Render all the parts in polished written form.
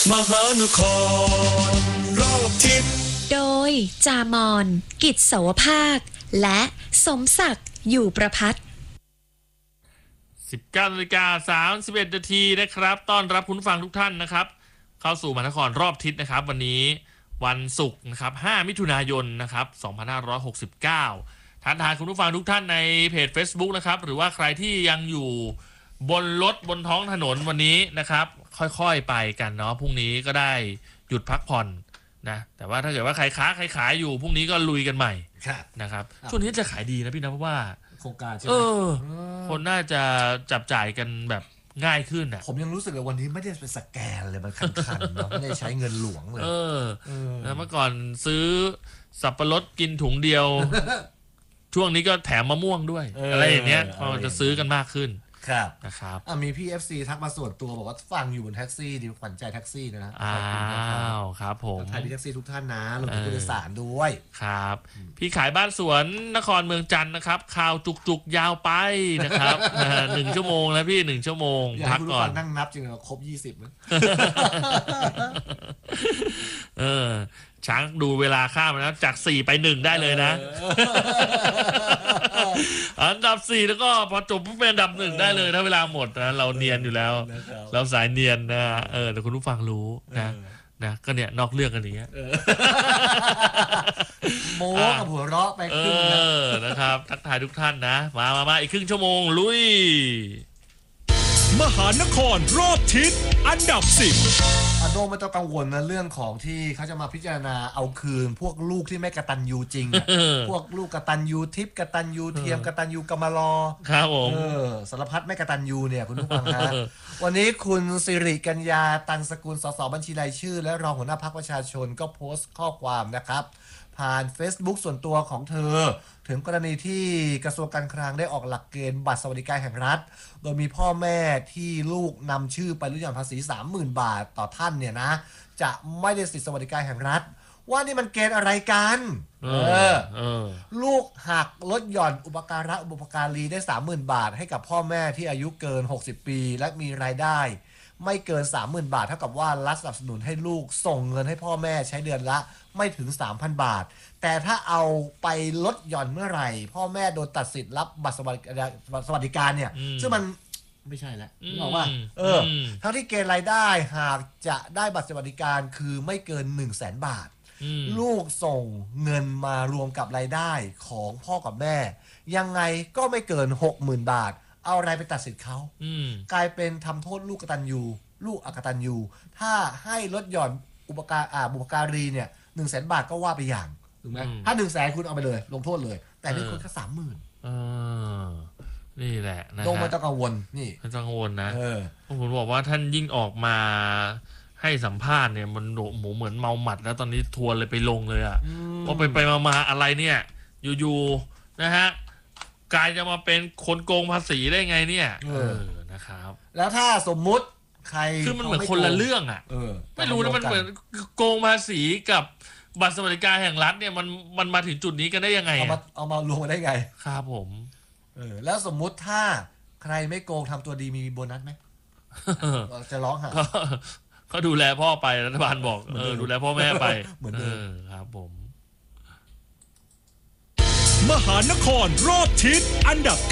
มหานครรอบทิศโดยจามอนกิจเสาวภาคและสมศักดิ์อยู่ประภัต 19:31 นาทีนะครับต้อนรับคุณผู้ฟังทุกท่านนะครับเข้าสู่มหานครรอบทิศนะครับวันนี้วันศุกร์นะครับ5 มิถุนายนนะครับ2569ทักทายคุณผู้ฟังทุกท่านในเพจ Facebook นะครับหรือว่าใครที่ยังอยู่บนรถบนท้องถนนวันนี้นะครับค่อยๆไปกันเนาะพรุ่งนี้ก็ได้หยุดพักผ่อนนะแต่ว่าถ้าเกิดว่าใครขายอยู่พรุ่งนี้ก็ลุยกันใหม่นะครับช่วงนี้จะขายดีนะพี่นะเพราะว่าโครงการใช่ไหมคนน่าจะจับจ่ายกันแบบง่ายขึ้นอ่ะผมยังรู้สึกว่าวันนี้ไม่ได้เป็นสแกนเลยมันคันๆเนาะไม่ได้ใช้เงินหลวงเลยแล้วเมื่อก่อนซื้อสับปะรดกินถุงเดียว ช่วงนี้ก็แถมมะม่วงด้วยอะไรอย่างเงี้ยเราจะซื้อกันมากขึ้นครับนะครับมีพี่ FC ทักมาส่วนตัวบอกว่าฟังอยู่บนแท็กซี่ดีขวัญใจแท็กซี่นะอ้าวครับผมไทยพี่แท็กซี่ทุกท่านนะรวมถึงผู้โดยสารด้วยครับพี่ขายบ้านสวนนครเมืองจันทร์นะครับข่าวจุกยาวไปนะครับ1 ชั่วโมงแล้วพี่1 ชั่วโมงพักก่อนนั่งนับจริงๆครบ20มั้ยช้างดูเวลาข้ามนะจาก4ไป1ได้เลยนะอันดับ4แล้วก็พอจบปุ๊บเป็นอันดับ1ได้เลยถ้าเวลาหมดนะเราเนียนอยู่แล้วเราสายเนียนนะแต่คุณผู้ฟังรู้นะก็เนี่ยนอกเรื่องกันอย่างเงี้ยโม้กับหัวเราะไปครึ่งนะครับทักทายทุกท่านนะมาอีกครึ่งชั่วโมงลุยมหานครรอบทิศอันดับ10 โดไม่ต้องกังวลนะเรื่องของที่เขาจะมาพิจารณาเอาคืนพวกลูกที่ไม่กตัญญูจริงพวกลูกกตัญญูทิพย์กตัญญูเทียมกตัญญูกมลครับผมสารพัดไม่กตัญญูเนี่ยคุณผู้ฟังฮะ วันนี้คุณสิริกัญญาตันสกุลสสบัญชีรายชื่อและรองหัวหน้าพรรคประชาชนก็โพสต์ข้อความนะครับผ่าน Facebook ส่วนตัวของเธอถึงกรณีที่กระทรวงการคลังได้ออกหลักเกณฑ์บัตรสวัสดิการแห่งรัฐโดยมีพ่อแม่ที่ลูกนำชื่อไปลดหย่อนภาษี 30,000 บาทต่อท่านเนี่ยนะจะไม่ได้สิทธิสวัสดิการแห่งรัฐว่านี่มันเกณฑ์อะไรกันลูกหักลดหย่อนอุปการะบุพการีได้ 30,000 บาทให้กับพ่อแม่ที่อายุเกิน60ปีและมีรายได้ไม่เกิน 30,000 บาทเท่ากับว่ารัฐสนับสนุนให้ลูกส่งเงินให้พ่อแม่ใช้เดือนละไม่ถึง 3,000 บาทแต่ถ้าเอาไปลดหย่อนเมื่อไหร่พ่อแม่โดนตัดสิทธิ์รับบัตรสวัสดิการเนี่ยซึ่งมันไม่ใช่แล้วบอกว่าทั้งที่เกณฑ์รายได้หากจะได้บัตรสวัสดิการคือไม่เกิน 100,000 บาทลูกส่งเงินมารวมกับรายได้ของพ่อกับแม่ยังไงก็ไม่เกิน 60,000 บาทเอาอะไรไปตัดสิทธิ์เขากลายเป็นทำโทษลูกกตัญญูลูกอกตัญญูถ้าให้ลดหย่อนบุพการีเนี่ย 100,000 บาทก็ว่าไปอย่างถูกไหมถ้า 100,000 คุณเอาไปเลยลงโทษเลยแต่นี่คุณแค่ 30,000 นี่แหละนะลงมาต้องกังวลนี่ไม่ต้องกังวลนะผมบอกว่าท่านยิ่งออกมาให้สัมภาษณ์เนี่ยมันหมูเหมือนเมาหมัดแล้วตอนนี้ทัวร์เลยไปลงเลยอ่ะพอไปมาอะไรเนี่ยอยู่นะฮะกลายจะมาเป็นคนโกงภาษีได้ไงเนี่ยนะครับแล้วถ้าสมมุติใครคือมันเหมือนคนละเรื่องอ่ะไม่รู้นะมันเหมือนโกงภาษีกับบัตรสวัสดิการแห่งรัฐเนี่ยมันมาถึงจุดนี้กันได้ยังไงเอามารวมกันได้ไงครับผมแล้วสมมุติถ้าใครไม่โกงทำตัวดีมีโบนัสไหมจะร้องหาก็ดูแลพ่อไปรัฐบาลบอกดูแลพ่อแม่ไปเหมือนเดิมครับผมมหานครรอบทิศอันดับ9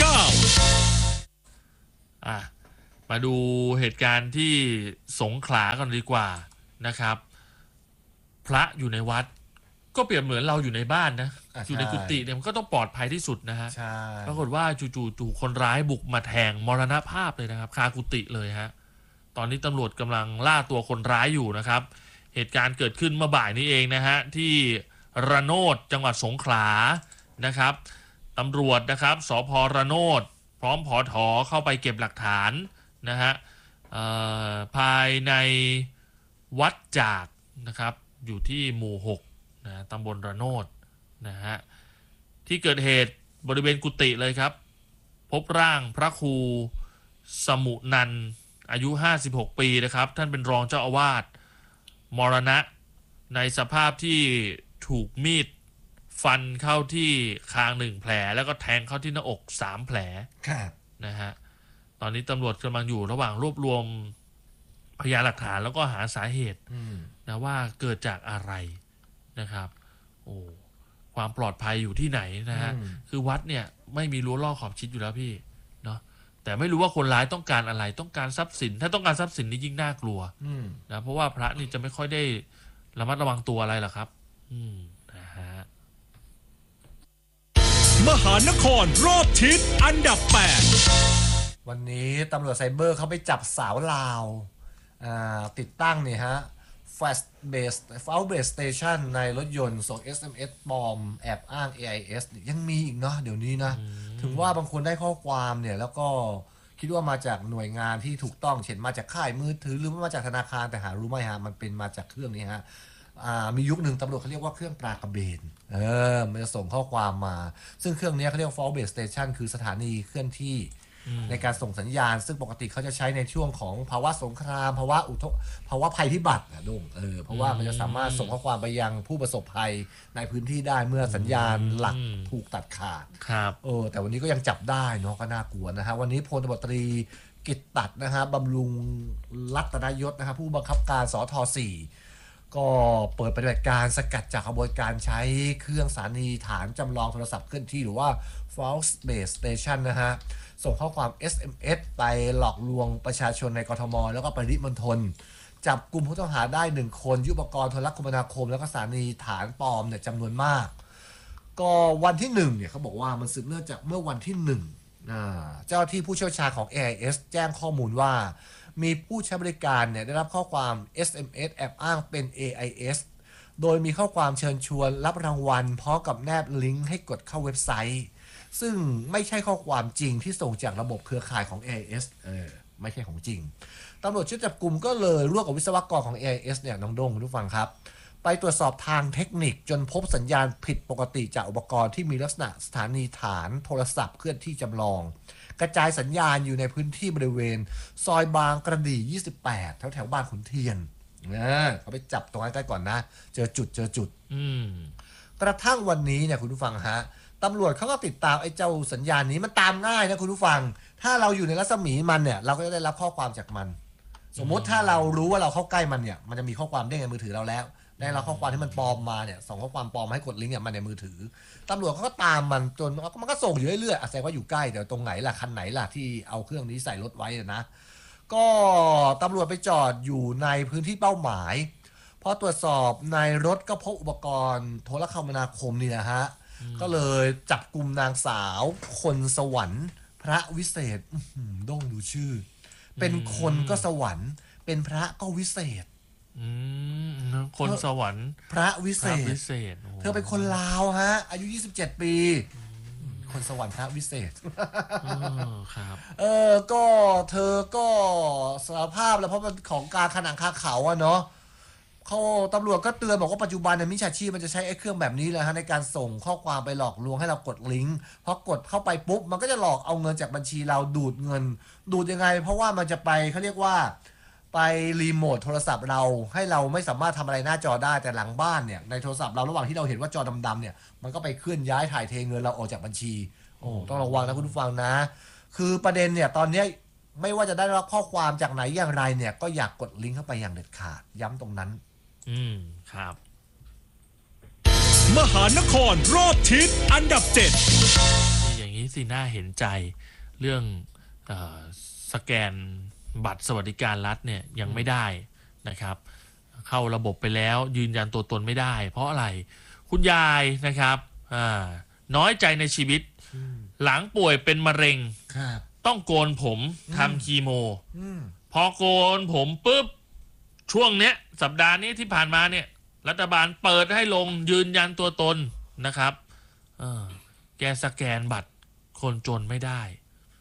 มาดูเหตุการณ์ที่สงขลากันดีกว่านะครับพระอยู่ในวัดก็เปรียบเหมือนเราอยู่ในบ้านนะอยู่ในกุฏิเนี่ยมันก็ต้องปลอดภัยที่สุดนะฮะปรากฏว่าจู่ๆคนร้ายบุกมาแทงมรณภาพเลยนะครับคากุฏิเลยฮะตอนนี้ตำรวจกำลังล่าตัวคนร้ายอยู่นะครับเหตุการณ์เกิดขึ้นเมื่อบ่ายนี้เองนะฮะที่ระโนดจังหวัดสงขลานะครับตำรวจนะครับสภ.ระโนดพร้อมผถ.เข้าไปเก็บหลักฐานนะฮะภายในวัดจากนะครับอยู่ที่หมู่6นะตำบลระโนดนะฮะที่เกิดเหตุบริเวณกุฏิเลยครับพบร่างพระครูสมุนันท์อายุ56ปีนะครับท่านเป็นรองเจ้าอาวาสมรณะในสภาพที่ถูกมีดฟันเข้าที่คาง1แผลแล้วก็แทงเข้าที่หน้าอก3แผลนะฮะตอนนี้ตำรวจกำลังอยู่ระหว่างรวบรวมพพยานหลักฐานแล้วก็หาสาเหตุอืมนะว่าเกิดจากอะไรนะครับโอ้ความปลอดภัยอยู่ที่ไหนนะฮะคือวัดเนี่ยไม่มีรั้วรอบขอบชิดอยู่แล้วพี่เนาะแต่ไม่รู้ว่าคนร้ายต้องการอะไรต้องการทรัพย์สินถ้าต้องการทรัพย์สินนี่ยิ่งน่ากลัวนะเพราะว่าพระนี่จะไม่ค่อยได้ระมัดระวังตัวอะไรหรอกครับนะฮะมหานครรอบทิศอันดับ 8 วันนี้ตำรวจไซเบอร์เขาไปจับสาวลาวติดตั้งเนี่ยฮะ Flash Base Base Station ในรถยนต์ส่ง SMS ปลอมแอบอ้าง AIS ยังมีอีกเนาะเดี๋ยวนี้นะถึงว่าบางคนได้ข้อความเนี่ยแล้วก็คิดว่ามาจากหน่วยงานที่ถูกต้องเช่นมาจากค่ายมือถือหรือมาจากธนาคารแต่หารู้ไหมฮะมันเป็นมาจากเครื่องนี้ฮะมียุคหนึ่งตำรวจเขาเรียกว่าเครื่องปลากระเบนมันจะส่งข้อความมาซึ่งเครื่องนี้เขาเรียกว่า Fault Base Station คือสถานีเคลื่อนที่ในการส่งสัญญาณซึ่งปกติเขาจะใช้ในช่วงของภาวะสงครามภาวะภัยพิบัตินะดุ้งเพราะว่ามันจะสามารถส่งข้อความไปยังผู้ประสบภัยในพื้นที่ได้เมื่อสัญญาณหลักถูกตัดขาดครับแต่วันนี้ก็ยังจับได้เนาะก็น่ากลัวนะฮะวันนี้พลตบตรีกิตตัดนะฮะบำรุงรัตนยศนะครับผู้บังคับการสท4ก็เปิดปฏิบัติการสกัดจากขบวนการใช้เครื่องสถานีฐานจำลองโทรศัพท์เคลื่อนที่หรือว่า False Base Station นะฮะส่งข้อความ SMS ไปหลอกลวงประชาชนในกทมแล้วก็ปริมณฑลจับกลุ่มผู้ต้องหาได้1คนยุทธปกรณ์โทรคมนาคมแล้วก็สถานีฐานปลอมเนี่ยจำนวนมากก็วันที่1เนี่ยเขาบอกว่ามันสืบเนื่องจากเมื่อวันที่1เจ้าที่ผู้เชี่ยวชาญของ AIS แจ้งข้อมูลว่ามีผู้ใช้บริการเนี่ยได้รับข้อความ SMS แอบอ้างเป็น AIS โดยมีข้อความเชิญชวนรับรางวัลพร้อมกับแนบลิงก์ให้กดเข้าเว็บไซต์ซึ่งไม่ใช่ข้อความจริงที่ส่งจากระบบเครือข่ายของ AIS ไม่ใช่ของจริงตำรวจชุดจับกลุ่มก็เลยร่วมกับวิศวกรของ AIS เนี่ยน้องดงคุณผู้ฟังครับไปตรวจสอบทางเทคนิคจนพบสัญญาณผิดปกติจากอุปกรณ์ที่มีลักษณะสถานีฐานโทรศัพท์เคลื่อนที่จำลองกระจายสัญญาณอยู่ในพื้นที่บริเวณซอยบางกระดี่28แถวบ้านขุนเทียนเขาไปจับตรงนั้นใกล้ก่อนนะเจอจุดกระทั่งวันนี้เนี่ยคุณผู้ฟังฮะตำรวจเขาก็ติดตามไอ้เจ้าสัญญาณนี้มันตามง่ายนะคุณผู้ฟังถ้าเราอยู่ในรัศมีมันเนี่ยเราก็จะได้รับข้อความจากมันสมมติถ้าเรารู้ว่าเราเข้าใกล้มันเนี่ยมันจะมีข้อความเด้งในมือถือเราแล้วได้รับข้อความที่มันปลอมมาเนี่ยส่งข้อความปลอมมาให้กดลิงก์เนี่ยมันในมือถือตำรวจเขาก็ตามมันจนมันก็ส่งอยู่เรื่อยๆแสดงว่าอยู่ใกล้เดี๋ยวตรงไหนล่ะคันไหนล่ะที่เอาเครื่องนี้ใส่รถไว้นะก็ตำรวจไปจอดอยู่ในพื้นที่เป้าหมายพอตรวจสอบในรถก็พบอุปกรณ์โทรคมนาคมนี่นะฮะก็เลยจับกลุ่มนางสาวคนสวรรค์พระวิเศษด้งดูชื่อเป็นคนก็สวรรค์เป็นพระก็วิเศษคนสวรรค์พระวิเศษเธอเป็นคนลาวฮะอายุ27ปีคนสวรรค์พระวิเศษครับก็เธอก็สารภาพแล้วเพราะมันของการขนังคาเขาอะเนาะเขาตำรวจก็เตือนบอกว่าปัจจุบันเนี่ยมิจฉาชีพมันจะใช้ไอ้เครื่องแบบนี้แหละฮะในการส่งข้อความไปหลอกลวงให้เรากดลิงก์พอกดเข้าไปปุ๊บมันก็จะหลอกเอาเงินจากบัญชีเราดูดเงินดูดยังไงเพราะว่ามันจะไปเขาเรียกว่าไปรีโมทโทรศัพท์เราให้เราไม่สามารถทำอะไรหน้าจอได้แต่หลังบ้านเนี่ยในโทรศัพท์เราระหว่างที่เราเห็นว่าจอดำๆเนี่ยมันก็ไปเคลื่อนย้ายถ่ายเทเงินเราออกจากบัญชีต้องระวังนะคุณผู้ฟังนะคือประเด็นเนี่ยตอนนี้ไม่ว่าจะได้รับข้อความจากไหนอย่างไรเนี่ยก็อยากกดลิงก์เข้าไปอย่างเด็ดขาดย้ำตรงนั้นครับมหานครรอบทิศอันดับ 7 อย่างนี้สิน่าเห็นใจเรื่องสแกนบัตรสวัสดิการรัฐเนี่ยยังไม่ได้นะครับเข้าระบบไปแล้วยืนยันตัวตนไม่ได้เพราะอะไรคุณยายนะครับน้อยใจในชีวิตหลังป่วยเป็นมะเร็งต้องโกนผมทำคีโมพอโกนผมปุ๊บช่วงเนี้ยสัปดาห์นี้ที่ผ่านมาเนี่ยรัฐบาลเปิดให้ลงยืนยันตัวตนนะครับแกสแกนบัตรคนจนไม่ได้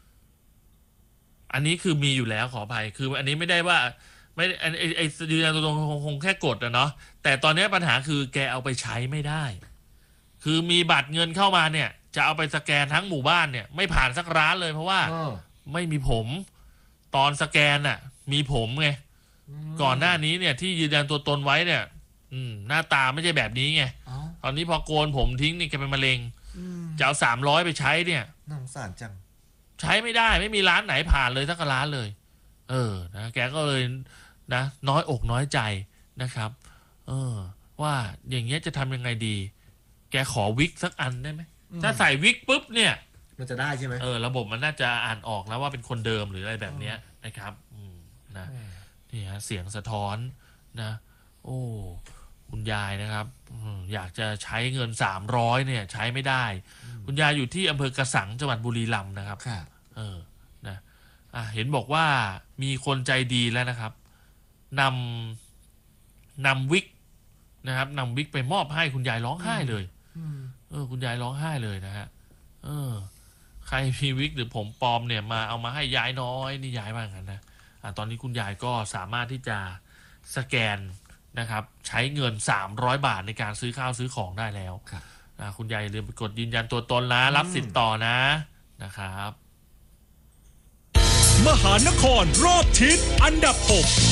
อันนี้คือมีอยู่แล้วขออภัยคืออันนี้ไม่ได้ว่าไม่ไอ้ยืนยันตัวตนคงแค่กดเนาะแต่ตอนนี้ปัญหาคือแกเอาไปใช้ไม่ได้คือมีบัตรเงินเข้ามาเนี่ยจะเอาไปสแกนทั้งหมู่บ้านเนี่ยไม่ผ่านสักร้านเลยเพราะว่าไม่มีผมตอนสแกนน่ะมีผมไงก่อนหน้านี้เนี่ยที่ยืนยันตัวตนไว้เนี่ยหน้าตาไม่ใช่แบบนี้ไงตอนนี้พอโกนผมทิ้งนี่แกเป็นมะเร็งจะเอา300ไปใช้เนี่ยน่าสงสารจังใช้ไม่ได้ไม่มีร้านไหนผ่านเลยสักร้านเลยนะแกก็เลยนะน้อยอกน้อยใจนะครับว่าอย่างเงี้ยจะทำยังไงดีแกขอวิกสักอันได้ไหมถ้าใส่วิกปุ๊บเนี่ยมันจะได้ใช่ไหมระบบมันน่าจะอ่านออกแล้วว่าเป็นคนเดิมหรืออะไรแบบเนี้ยนะครับนะนี่ฮะเสียงสะท้อนนะโอ้คุณยายนะครับอยากจะใช้เงิน300เนี่ยใช้ไม่ได้คุณยายอยู่ที่อำเภอกระสังจังหวัดบุรีรัมย์นะครับนะเห็นบอกว่ามีคนใจดีแล้วนะครับนำวิกนะครับนำวิกไปมอบให้คุณยายร้องไห้เลยคุณยายร้องไห้เลยนะฮะใครมีวิกหรือผมปลอมเนี่ยมาเอามาให้ยายน้อยนี่ยายว่างั้นนะตอนนี้คุณยายก็สามารถที่จะสแกนนะครับใช้เงิน300 บาทในการซื้อข้าวซื้อของได้แล้วคุณยายอย่าลืมไปกดยืนยันตัวตนนะรับสิทธิ์ต่อนะครับมหานครรอบทิศอันดับ6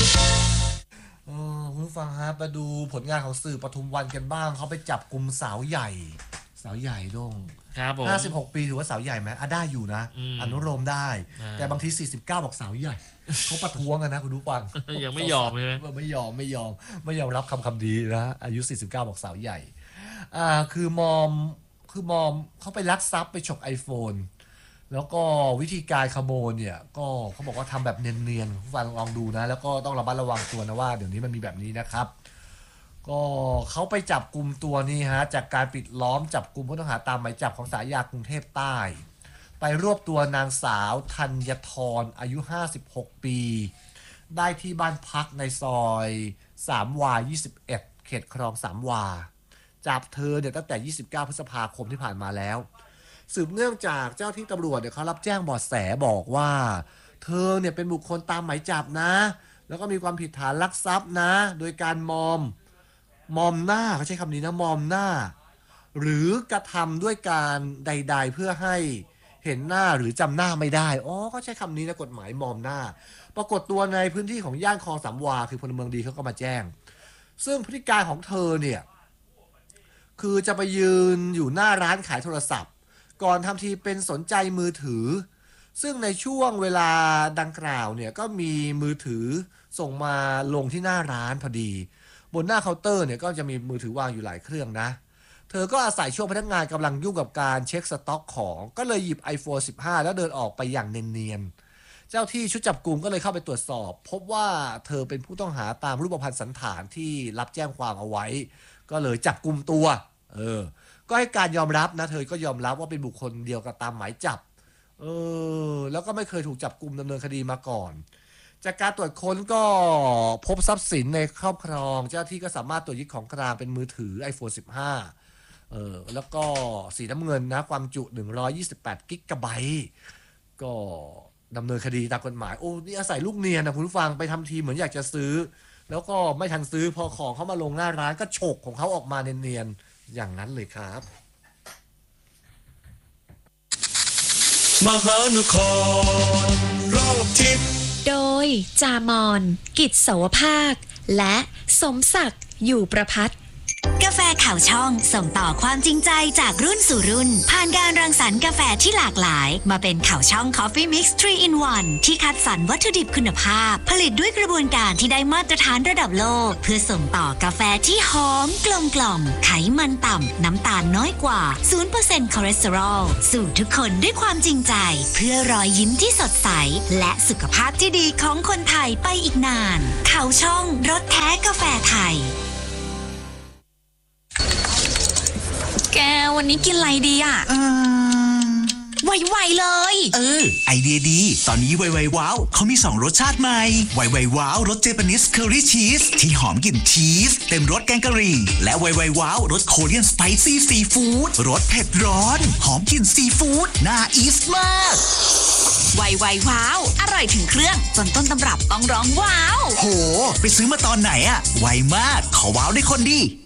คุณผู้ฟังฮะมาดูผลงานของสื่อปทุมวันกันบ้างเขาไปจับกลุ่มสาวใหญ่ดงครับผม 56 ปีถือว่าสาวใหญ่ไหมได้อยู่นะอนุโลมได้แต่บางที49บอกสาวใหญ่เขาประท้วงกันนะคุณผู้ฟังยังไม่ยอมใช่ไหมไม่ยอมรับคำดีนะอายุ49บอกสาวใหญ่คือมอมเขาไปลักทรัพย์ไปฉก iPhone แล้วก็วิธีการขโมยเนี่ยก็เขาบอกว่าทำแบบเนียนๆฟังลองดูนะแล้วก็ต้องระมัดระวังตัวนะว่าเดี๋ยวนี้มันมีแบบนี้นะครับก็เขาไปจับกลุ่มตัวนี่ฮะจากการปิดล้อมจับกลุ่มผู้ต้องหาตามหมายจับของศาลฎีกรุงเทพใต้ไปรวบตัวนางสาวธัญธรอายุ56 ปีได้ที่บ้านพักในซอย3 วา 21 เขตคลอง3 วาจับเธอเนี่ยตั้งแต่29 พฤษภาคมที่ผ่านมาแล้วสืบเนื่องจากเจ้าที่ตำรวจเนี่ยเขารับแจ้งเบาะแสบอกว่าเธอเนี่ยเป็นบุคคลตามหมายจับนะแล้วก็มีความผิดฐานลักทรัพย์นะโดยการมอมหน้าเขาใช้คำนี้นะมอมหน้าหรือกระทำด้วยการใดๆเพื่อให้เห็นหน้าหรือจำหน้าไม่ได้ก็ใช้คำนี้นะกฎหมายมอมหน้าปรากฏตัวในพื้นที่ของย่านคลอง3 วาคือพลเมืองดีเขาก็มาแจ้งซึ่งพฤติการของเธอเนี่ยคือจะไปยืนอยู่หน้าร้านขายโทรศัพท์ก่อนทำทีเป็นสนใจมือถือซึ่งในช่วงเวลาดังกล่าวเนี่ยก็มีมือถือส่งมาลงที่หน้าร้านพอดีบนหน้าเคาน์เตอร์เนี่ยก็จะมีมือถือวางอยู่หลายเครื่องนะเธอก็อาศัยช่วงพนักงานกำลังยุ่งกับการเช็คสต็อกของก็เลยหยิบ iPhone 15 แล้วเดินออกไปอย่างเนียนๆเจ้าที่ชุดจับกุมก็เลยเข้าไปตรวจสอบพบว่าเธอเป็นผู้ต้องหาตามรูปพรรณสันฐานที่รับแจ้งความเอาไว้ก็เลยจับกุมตัวก็ให้การยอมรับนะเธอก็ยอมรับว่าเป็นบุคคลเดียวกับตามหมายจับแล้วก็ไม่เคยถูกจับกุมดำเนินคดีมาก่อนจากการตรวจค้นก็พบทรัพย์สินในครอบครองเจ้าที่ก็สามารถตรวจยึดของกลางเป็นมือถือ iPhone 15แล้วก็สีน้ำเงินนะความจุ128 กิกะไบต์ก็ดำเนินคดีตามกฎหมายนี่อาศัยลูกเนียนนะคุณผู้ฟังไปทำทีเหมือนอยากจะซื้อแล้วก็ไม่ทันซื้อพอของเขามาลงหน้าร้านก็ฉกของเขาออกมาเนียนๆอย่างนั้นเลยครับมหานครรอบทิศโดยจามอนกิจเสาวภาคและสมศักดิ์อยู่ประภัตกาแฟข่าวช่องส่งต่อความจริงใจจากรุ่นสู่รุ่นผ่านการรังสรรค์กาแฟที่หลากหลายมาเป็นข่าวช่อง Coffee Mix 3 in 1 ที่คัดสรรวัตถุดิบคุณภาพผลิตด้วยกระบวนการที่ได้มาตรฐานระดับโลกเพื่อส่งต่อกาแฟที่หอมกลมกล่อมไขมันต่ำน้ำตาลน้อยกว่า 0% คอเลสเตอรอลสู่ทุกคนด้วยความจริงใจเพื่อรอยยิ้มที่สดใสและสุขภาพที่ดีของคนไทยไปอีกนานข่าวช่องรสแท้กาแฟไทยแกวันนี้กินอะไรดีอ่ะไวๆเลยไอเดียดีตอนนี้ไวๆว้าวเขามี2รสชาติใหม่ไวๆว้าวรสเจแปนิสเคอรี่ชีสที่หอมกลิ่นชีสเต็มรสแกงกะหรี่และไวๆว้าวรสโคเรียนสไปซี่ซีฟู้ดรสเผ็ดร้อนหอมกลิ่นซีฟู้ดน่าอีสมากไวๆว้าวอร่อยถึงเครื่องจนต้นตำรับต้องร้องว้าวโหไปซื้อมาตอนไหนอะไวมากขอว้าวได้คนดี